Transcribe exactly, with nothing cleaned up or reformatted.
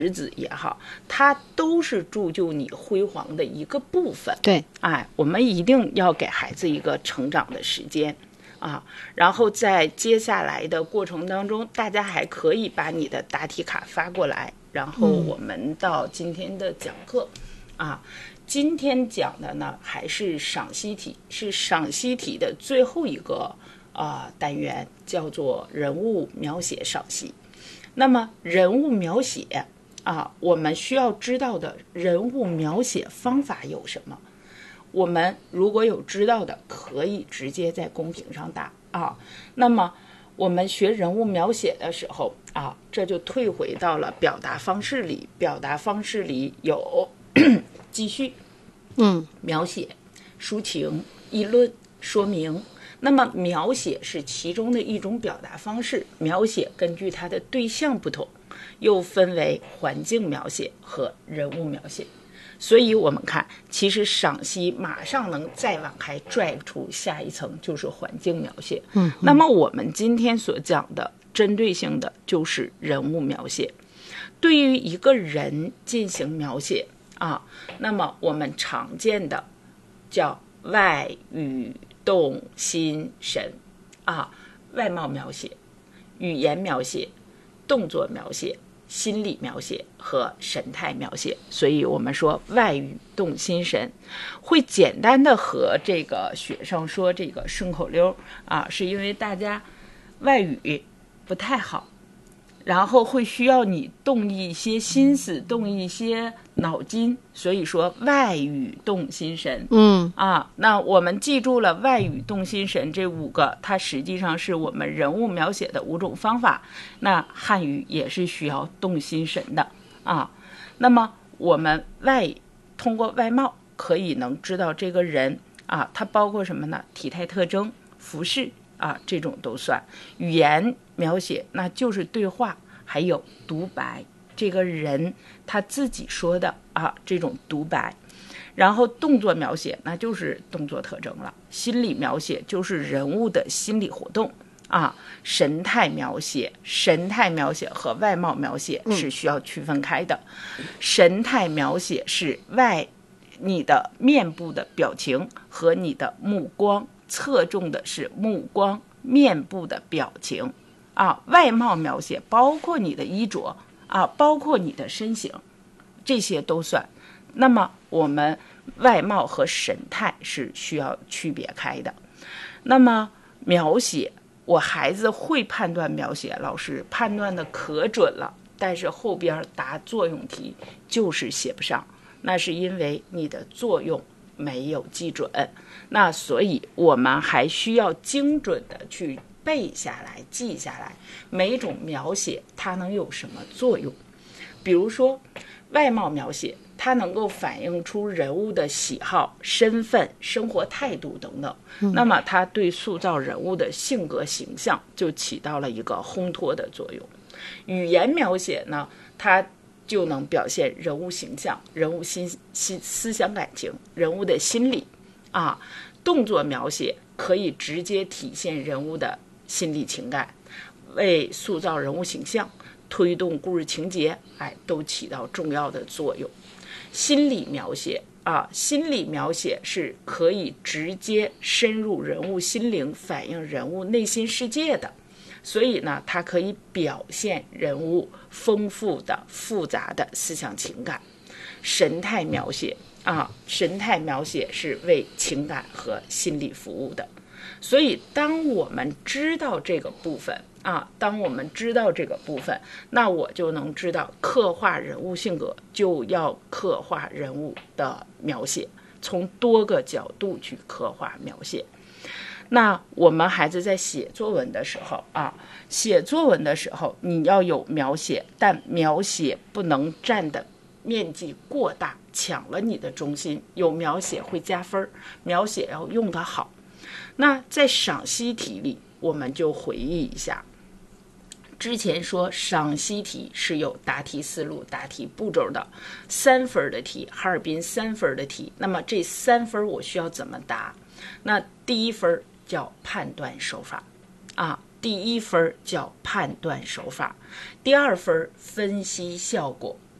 石子也好，它都是铸就你辉煌的一个部分。 对， 哎，我们一定要给孩子一个成长的时间啊。然后在接下来的过程当中，大家还可以把你的答题卡发过来，然后我们到今天的讲课、嗯、啊。今天讲的呢还是赏析题，是赏析题的最后一个啊、呃、单元，叫做人物描写赏析。那么人物描写啊，我们需要知道的人物描写方法有什么？我们如果有知道的，可以直接在公屏上打啊。那么我们学人物描写的时候啊，这就退回到了表达方式里。表达方式里有记叙、 嗯， 描写、抒情、议论、说明。那么描写是其中的一种表达方式，描写根据它的对象不同，又分为环境描写和人物描写。所以我们看，其实赏析马上能再往开拽出下一层，就是环境描写。 嗯， 那么我们今天所讲的针对性的就是人物描写。对于一个人进行描写啊，那么我们常见的叫外语动心神啊，外貌描写、语言描写、动作描写、心理描写和神态描写。所以我们说外语动心神，会简单的和这个学生说这个顺口溜啊，是因为大家外语不太好，然后会需要你动一些心思，动一些脑筋，所以说外语动心神。 嗯啊，那我们记住了外语动心神这五个，它实际上是我们人物描写的五种方法。那汉语也是需要动心神的啊。那么我们外通过外貌可以能知道这个人啊，它包括什么呢？体态特征、服饰啊，这种都算。语言描写那就是对话，还有独白，这个人他自己说的啊，这种独白。然后动作描写那就是动作特征了，心理描写就是人物的心理活动啊，神态描写，神态描写和外貌描写是需要区分开的。嗯、神态描写是外你的面部的表情和你的目光，侧重的是目光、面部的表情啊。外貌描写包括你的衣着啊，包括你的身形，这些都算。那么我们外貌和神态是需要区别开的。那么描写，我孩子会判断描写，老师判断的可准了，但是后边答作用题就是写不上，那是因为你的作用没有记准。那所以我们还需要精准的去背下来、记下来每种描写它能有什么作用。比如说外貌描写，它能够反映出人物的喜好、身份、生活态度等等、嗯、那么它对塑造人物的性格形象就起到了一个烘托的作用。语言描写呢，它就能表现人物形象、人物心心思想感情、人物的心理啊。动作描写可以直接体现人物的心理情感，为塑造人物形象、推动故事情节，哎，都起到重要的作用。心理描写啊，心理描写是可以直接深入人物心灵，反映人物内心世界的，所以呢，它可以表现人物丰富的、复杂的思想情感。神态描写啊，神态描写是为情感和心理服务的。所以，当我们知道这个部分啊，当我们知道这个部分，那我就能知道刻画人物性格就要刻画人物的描写，从多个角度去刻画描写。那我们孩子在写作文的时候啊，写作文的时候你要有描写，但描写不能占的面积过大，抢了你的中心。有描写会加分，描写要用得好。那在赏析题里，我们就回忆一下，之前说赏析题是有答题思路、答题步骤的，三分的题，哈尔滨三分的题。那么这三分我需要怎么答？那第一分叫判断手法啊，第一分叫判断手法，第二分分析效果，